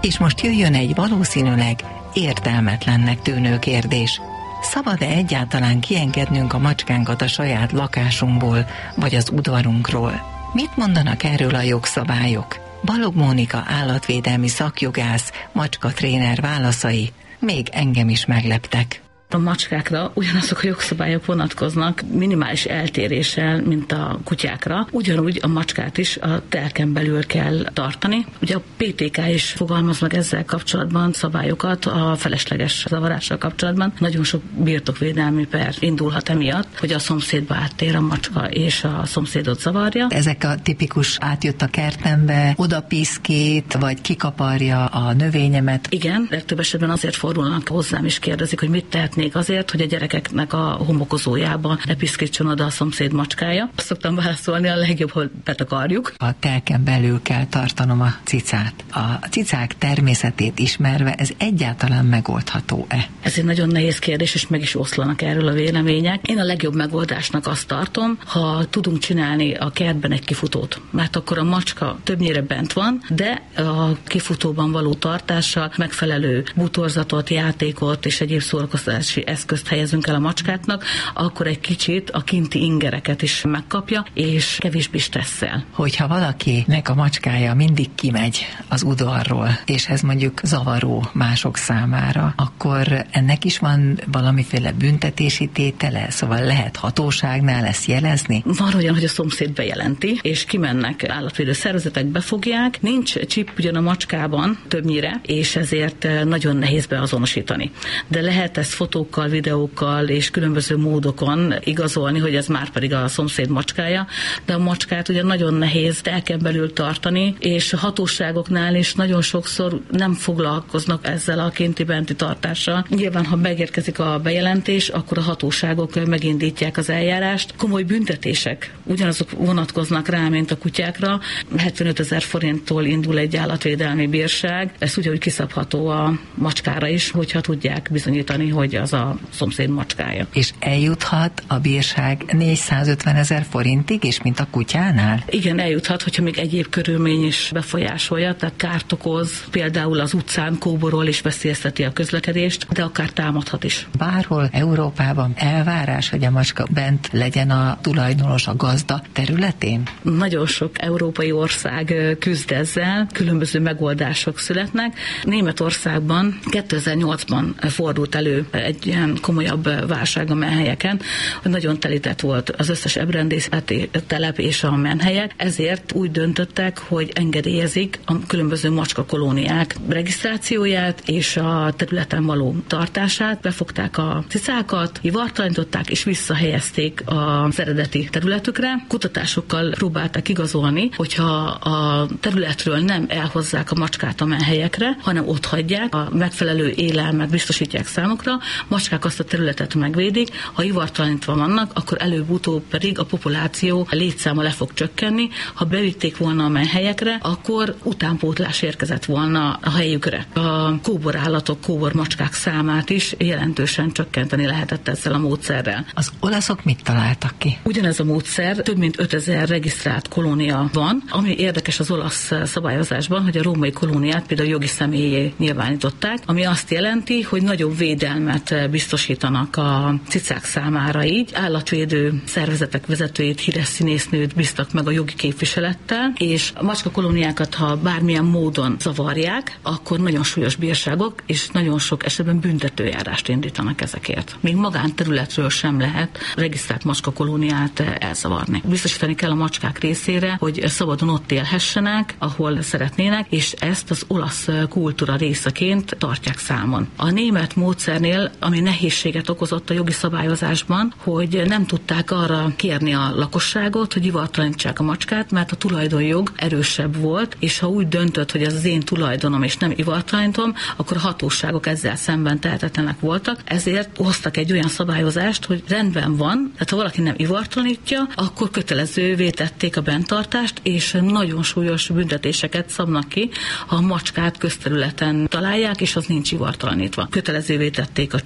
És most jöjjön egy valószínűleg értelmetlennek tűnő kérdés. Szabad-e egyáltalán kiengednünk a macskánkat a saját lakásunkból, vagy az udvarunkról? Mit mondanak erről a jogszabályok? Balog Mónika állatvédelmi szakjogász, macskatréner válaszai még engem is megleptek. A macskákra ugyanazok a jogszabályok vonatkoznak minimális eltéréssel, mint a kutyákra. Ugyanúgy a macskát is a telken belül kell tartani. Ugye a PTK is fogalmaz meg ezzel kapcsolatban szabályokat a felesleges zavarással kapcsolatban. Nagyon sok birtokvédelmi per indulhat emiatt, hogy a szomszédba áttér a macska és a szomszédot zavarja. Ezek a tipikus átjött a kertembe, oda piszkít, vagy kikaparja a növényemet. Igen, legtöbb esetben azért fordulnak hozzám és kérdezik, hogy mit tehetnék azért, hogy a gyerekeknek a homokozójába ne piszkítson oda a szomszéd macskája. Azt szoktam válaszolni, a legjobb, hogy betakarjuk. A telken belül kell tartanom a cicát. A cicák természetét ismerve ez egyáltalán megoldható-e? Ez egy nagyon nehéz kérdés, és meg is oszlanak erről a vélemények. Én a legjobb megoldásnak azt tartom, ha tudunk csinálni a kertben egy kifutót. Mert akkor a macska többnyire bent van, de a kifutóban való tartással megfelelő bútorzatot, játékot és egyéb szórakoztatási eszközt helyezünk el a macskáknak, akkor egy kicsit a kinti ingereket is megkapja, és kevésbé stresszel. Hogyha valakinek a macskája mindig kimegy az udvarról, és ez mondjuk zavaró mások számára, akkor ennek is van valamiféle büntetési tétele? Szóval lehet hatóságnál ezt jelezni? Van olyan, hogy a szomszéd bejelenti, és kimennek állatvédő szervezetek, befogják. Nincs csip ugyan a macskában többnyire, és ezért nagyon nehéz beazonosítani. De lehet ezt fotókkal, videókkal és különböző módokon igazolni, hogy ez már pedig a szomszéd macskája, de a macskát ugye nagyon nehéz telken belül tartani, és a hatóságoknál is nagyon sokszor nem foglalkoznak ezzel a kinti-benti tartással. Nyilván, ha megérkezik a bejelentés, akkor a hatóságok megindítják az eljárást. Komoly büntetések ugyanazok vonatkoznak rá, mint a kutyákra. 75 000 forinttól indul egy állatvédelmi bírság. Ez ugyanúgy kiszabható a macskára is, hogyha tudják bizonyítani, hogy az a szomszéd macskája. És eljuthat a bírság 450 000 forintig is, mint a kutyánál? Igen, eljuthat, hogyha még egyéb körülmény is befolyásolja, tehát kárt okoz, például az utcán kóborol és veszélyezteti a közlekedést, de akár támadhat is. Bárhol Európában elvárás, hogy a macska bent legyen a tulajdonos, a gazda területén? Nagyon sok európai ország küzd ezzel, különböző megoldások születnek. Németországban 2008-ban fordult elő egy ilyen komolyabb válság a menhelyeken, hogy nagyon telített volt az összes ebrendészeti telep és a menhelyek, ezért úgy döntöttek, hogy engedélyezik a különböző macskakolóniák regisztrációját és a területen való tartását, befogták a cicákat, hivartalanították és visszahelyezték az eredeti területükre. Kutatásokkal próbálták igazolni, hogyha a területről nem elhozzák a macskát a menhelyekre, hanem ott hagyják, a megfelelő élelmet biztosítják számukra, macskák azt a területet megvédik, ha hivartalanítva vannak, akkor előbb-utóbb pedig a populáció létszáma le fog csökkenni. Ha bevitték volna a menhelyekre, akkor utánpótlás érkezett volna a helyükre. A kóborállatok, kóbormacskák számát is jelentősen csökkenteni lehetett ezzel a módszerrel. Az olaszok mit találtak ki? Ugyanez a módszer, több mint 5000 regisztrált kolónia van, ami érdekes az olasz szabályozásban, hogy a római kolóniát például jogi személyé nyilvánították, ami azt jelenti, hogy nagyobb védelmet biztosítanak a cicák számára így. Állatvédő szervezetek vezetőjét, híres színésznőt bíztak meg a jogi képviselettel, és a macskakolóniákat, ha bármilyen módon zavarják, akkor nagyon súlyos bírságok, és nagyon sok esetben büntetőjárást indítanak ezekért. Még magánterületről sem lehet regisztrált macskakolóniát elzavarni. Biztosítani kell a macskák részére, hogy szabadon ott élhessenek, ahol szeretnének, és ezt az olasz kultúra részeként tartják számon. A német módszernél, ami nehézséget okozott a jogi szabályozásban, hogy nem tudták arra kérni a lakosságot, hogy hivartalanítsák a macskát, mert a tulajdonjog erősebb volt, és ha úgy döntött, hogy ez az én tulajdonom, és nem hivartalanítom, akkor a hatóságok ezzel szemben tehetetlenek voltak, ezért hoztak egy olyan szabályozást, hogy rendben van, tehát ha valaki nem hivartalanítja, akkor kötelezővé tették a benntartást, és nagyon súlyos büntetéseket szabnak ki, ha a macskát közterületen találják, és az nincs hivartalanítva. Kötelezővé tették a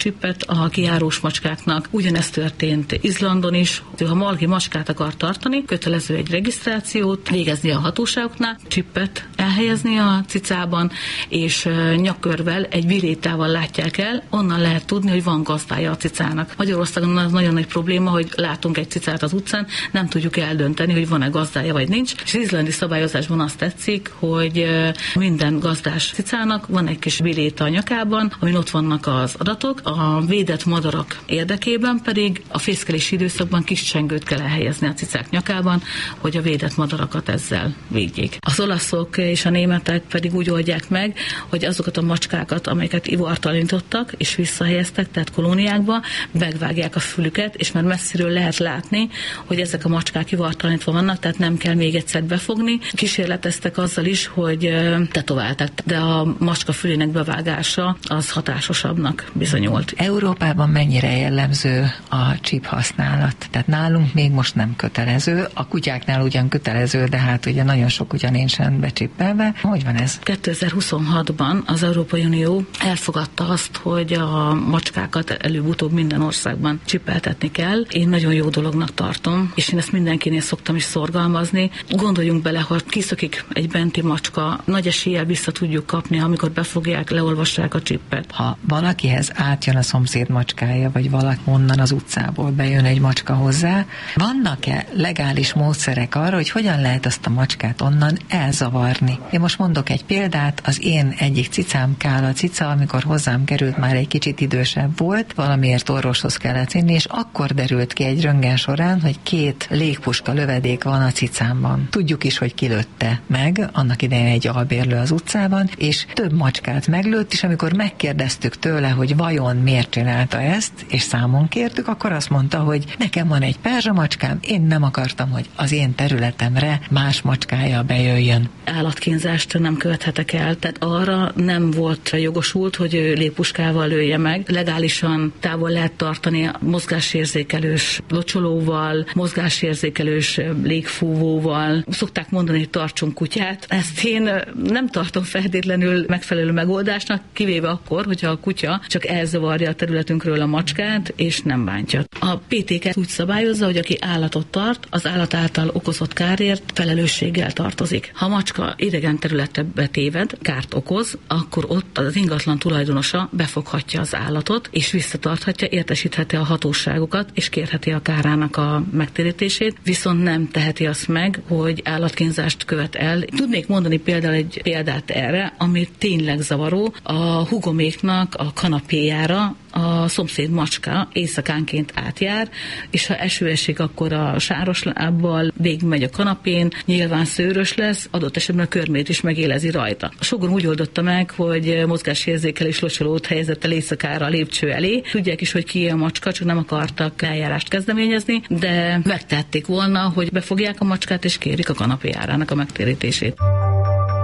csippet a kijárós macskáknak. Ugyanezt történt Izlandon is. Ha valaki macskát akar tartani, kötelező egy regisztrációt végezni a hatóságoknál, csippet elhelyezni a cicában, és nyakkörvel, egy virétával látják el, onnan lehet tudni, hogy van gazdája a cicának. Magyarországon az nagyon nagy probléma, hogy látunk egy cicát az utcán, nem tudjuk eldönteni, hogy van-e gazdája vagy nincs. És az izlandi szabályozásban azt tetszik, hogy minden gazdás cicának van egy kis viréta a nyakában, amin ott vannak az adatok. A védett madarak érdekében pedig a fészkelési időszakban kis csengőt kell elhelyezni a cicák nyakában, hogy a védett madarakat ezzel védjék. Az olaszok és a németek pedig úgy oldják meg, hogy azokat a macskákat, amelyeket ivartalanítottak és visszahelyeztek, tehát kolóniákba, megvágják a fülüket, és már messziről lehet látni, hogy ezek a macskák ivartalanítva vannak, tehát nem kell még egyszer befogni. Kísérleteztek azzal is, hogy tetováltak, de a macska fülének bevágása az hatásosabbnak bizonyult. Európában mennyire jellemző a csip használat? Tehát nálunk még most nem kötelező, a kutyáknál ugyan kötelező, de hát ugye nagyon sok kutya nincsen becsippelve. Hogy van ez? 2026-ban az Európai Unió elfogadta azt, hogy a macskákat előbb-utóbb minden országban csippeltetni kell. Én nagyon jó dolognak tartom, és én ezt mindenkinél szoktam is szorgalmazni. Gondoljunk bele, ha kiszökik egy benti macska, nagy eséllyel vissza tudjuk kapni, amikor befogják, leolvassák a csippet. Ha valakihez átjön a szomszéd macskája, vagy valaki onnan az utcából bejön egy macska hozzá, vannak-e legális módszerek arra, hogy hogyan lehet azt a macskát onnan elzavarni? Én most mondok egy példát, az én egyik cicám, Kála cica, amikor hozzám került, már egy kicsit idősebb volt, valamiért orvoshoz kellett vinni, és akkor derült ki egy röntgen során, hogy 2 légpuska lövedék van a cicámban. Tudjuk is, hogy kilőtte meg, annak idején egy albérlő az utcában, és több macskát meglőtt, és amikor megkérdeztük tőle, hogy vajon miért csinálta ezt, és számon kértük, akkor azt mondta, hogy nekem van egy perzsa macskám, én nem akartam, hogy az én területemre más macskája bejöjjön. Állatkínzást nem követhetek el, tehát arra nem volt jogosult, hogy légpuskával lője meg. Legálisan távol lehet tartani a mozgásérzékelős locsolóval, mozgásérzékelős légfúvóval. Szokták mondani, hogy tartsunk kutyát. Ezt én nem tartom feltétlenül megfelelő megoldásnak, kivéve akkor, hogyha a kutya csak elzavarja a területünkről a macskát, és nem bántja. A PTK úgy szabályozza, hogy aki állatot tart, az állat által okozott kárért felelősséggel tartozik. Ha a macska idegen területre betéved, kárt okoz, akkor ott az ingatlan tulajdonosa befoghatja az állatot, és visszatarthatja, értesítheti a hatóságokat, és kérheti a kárának a megtérítését, viszont nem teheti azt meg, hogy állatkínzást követ el. Tudnék mondani például egy példát erre, ami tényleg zavaró. A hugoméknak a kanapéjára a szomszéd macska éjszakánként átjár, és ha eső esik, akkor a sáros lábbal végigmegy a kanapén, nyilván szőrös lesz, adott esetben a körmét is megélezi rajta. A sógor úgy oldotta meg, hogy mozgásérzékelés locsolót helyezett el éjszakára a lépcső elé. Tudják is, hogy ki a macska, csak nem akartak eljárást kezdeményezni, de megtették volna, hogy befogják a macskát és kérik a kanapéjárának a megtérítését.